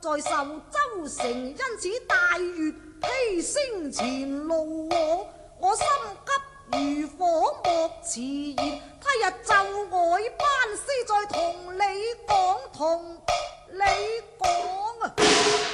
在壽州城，因此大月披星前路我心急如火，莫遲疑，他日就外班師再同你講啊。